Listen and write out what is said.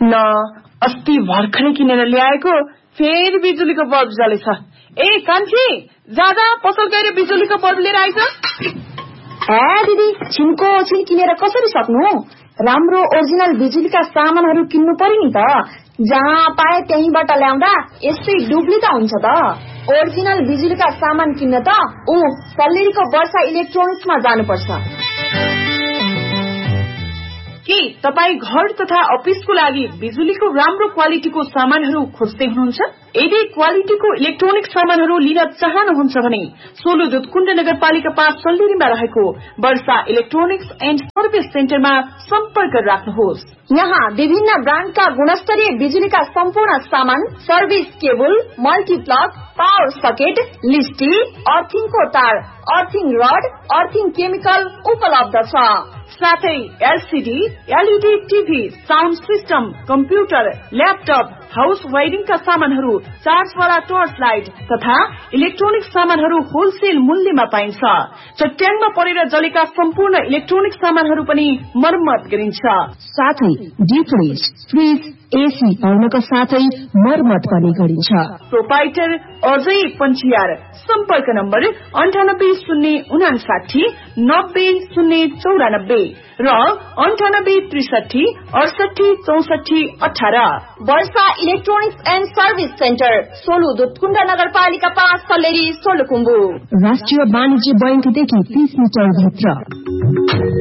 न अस्ति भर्खरै किनेर ल्याएको फेरि बिजुलीको बल्ब जलेछ। ए कान्छी, जाँदा पसल गएर बिजुलीको बल्ब लिएर आइज। दिदी, छिनको छिन किनेर कसरी सक्नु? राम्रो ओरिजिनल बिजुलीका सामानहरू किन्नु पर्यो नि त। जहाँ पाए त्यहीबाट ल्याउँदा यस्तै डुप्लिकेट हुन्छ त। ओरिजिनल बिजुलीका सामान किन्न त सल्लेरीको वर्षा इलेक्ट्रोनिक्समा जानुपर्छ। के तपाईँ घर तथा अफिसको लागि बिजुलीको राम्रो क्वालिटीको सामानहरू खोज्दै हुनुहुन्छ? यदि क्वालिटीको इलेक्ट्रोनिक सामानहरू लिन चाहनुहुन्छ भने सोलु दुधकुण्ड नगरपालिका 5 सल्लेरीमा रहेको वर्षा इलेक्ट्रोनिक्स एन्ड सर्भिस सेन्टरमा सम्पर्क राख्नुहोस्। यहाँ विभिन्न ब्रान्डका गुणस्तरीय बिजुलीका सम्पूर्ण सामान, service cable, multiplug, power socket, लिस्टी, अर्थिङको तार, अर्थिङ रड, अर्थिङ केमिकल उपलब्ध छ। साथै LCD, LED TV, sound system, computer, laptop, house वायरिङका सामानहरू, चार्जवाला टर्च लाइट तथा इलेक्ट्रोनिक सामानहरू होलसेल मूल्यमा पाइन्छ। चट्याङमा परेर जलेका सम्पूर्ण इलेक्ट्रोनिक सामानहरू पनि मर्मत गरिन्छ। साथै डीप फ्रिज, फ्रिज, एसी पाउनका साथै मर्मत पनि गरिन्छ। प्रोपाइटर अजय पञ्चियार। सम्पर्क नम्बर 980959 9094 र 9863 68 64 18। वर्षा electronics and service centre, Solu Dudhkund नगरपालिका 5 सल्लेरी सोलुखुम्बु। राष्ट्रिय वाणिज्य बैंकदेखि 30 मिटर भित्र।